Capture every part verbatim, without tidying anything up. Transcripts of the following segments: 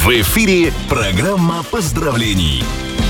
В эфире программа поздравлений.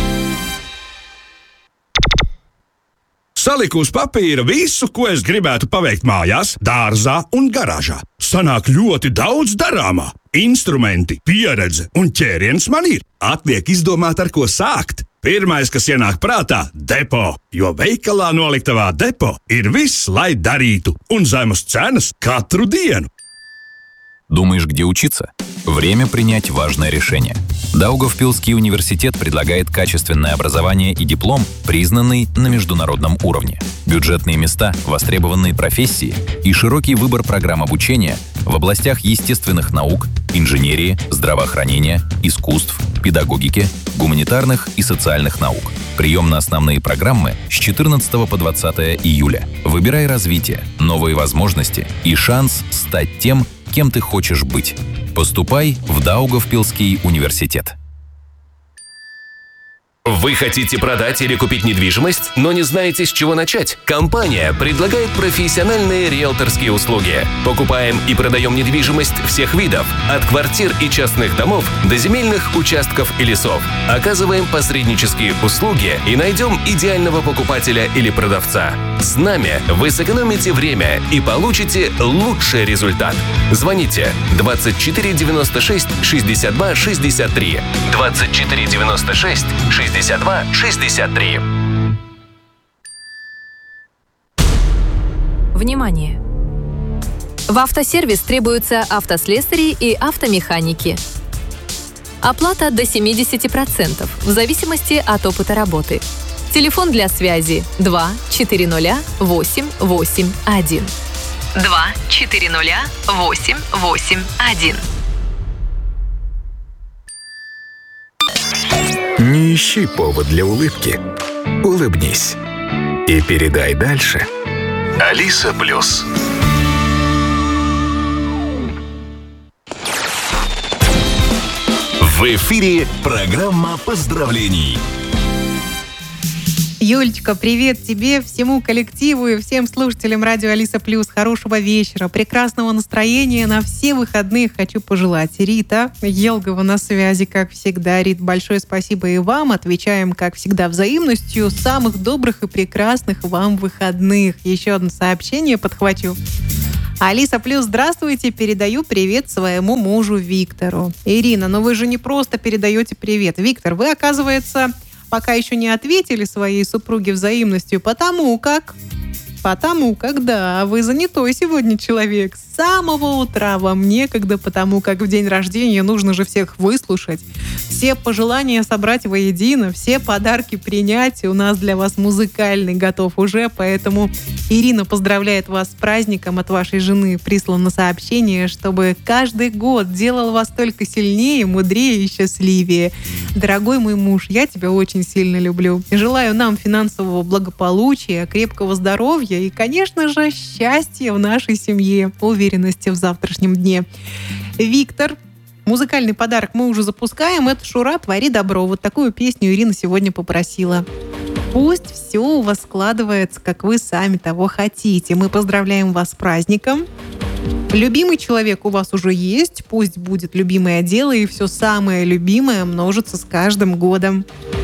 Saliku uz papīra visu, ko es gribētu paveikt mājās, dārzā un garāžā. Sanāk ļoti daudz darāmā. Instrumenti, pieredze un ķēriens man ir. Atliek izdomāt, ar ko sākt. Pirmais, kas ienāk prātā – depo, jo veikalā noliktavā depo ir viss, lai darītu, un zemes cenas katru dienu. Думаешь, где учиться? Время принять важное решение. Даугавпилский университет предлагает качественное образование и диплом, признанный на международном уровне. Бюджетные места, востребованные профессии и широкий выбор программ обучения в областях естественных наук, инженерии, здравоохранения, искусств, педагогики, гуманитарных и социальных наук. Прием на основные программы с четырнадцатого по двадцатое июля. Выбирай развитие, новые возможности и шанс стать тем, кем ты хочешь быть. Поступай в Даугавпилский университет. Вы хотите продать или купить недвижимость, но не знаете, с чего начать? Компания предлагает профессиональные риэлторские услуги. Покупаем и продаем недвижимость всех видов, от квартир и частных домов до земельных участков и лесов. Оказываем посреднические услуги и найдем идеального покупателя или продавца. С нами вы сэкономите время и получите лучший результат. Звоните двадцать четыре девяносто шесть шестьдесят два шестьдесят три. двадцать четыре девяносто шесть шестьдесят два шестьдесят три. Внимание! В автосервис требуются автослесари и автомеханики. Оплата до семьдесят процентов в зависимости от опыта работы. Телефон для связи два четыре ноль восемь восемь один. два четыре ноль восемь восемь один. Не ищи повод для улыбки. Улыбнись. И передай дальше. Алиса Плюс. В эфире программа поздравлений. Юлечка, привет тебе, всему коллективу и всем слушателям радио Алиса Плюс. Хорошего вечера, прекрасного настроения на все выходные хочу пожелать. Рита Елгова на связи, как всегда. Рит, большое спасибо и вам. Отвечаем, как всегда, взаимностью. Самых добрых и прекрасных вам выходных. Еще одно сообщение подхвачу. Алиса Плюс, здравствуйте, передаю привет своему мужу Виктору. Ирина, но вы же не просто передаете привет. Виктор, вы, оказывается, пока еще не ответили своей супруге взаимностью, потому как... Потому как, да, вы занятой сегодня человек. С самого утра вам некогда, потому как в день рождения нужно же всех выслушать, все пожелания собрать воедино, все подарки принять. У нас для вас музыкальный готов уже, поэтому Ирина поздравляет вас с праздником. От вашей жены прислано сообщение, чтобы каждый год делал вас только сильнее, мудрее и счастливее. Дорогой мой муж, я тебя очень сильно люблю. Желаю нам финансового благополучия, крепкого здоровья и, конечно же, счастья в нашей семье, уверенности в завтрашнем дне. Виктор, музыкальный подарок мы уже запускаем. Это «Шура, твори добро». Вот такую песню Ирина сегодня попросила. Пусть все у вас складывается, как вы сами того хотите. Мы поздравляем вас с праздником. Любимый человек у вас уже есть. Пусть будет любимое дело, и все самое любимое множится с каждым годом.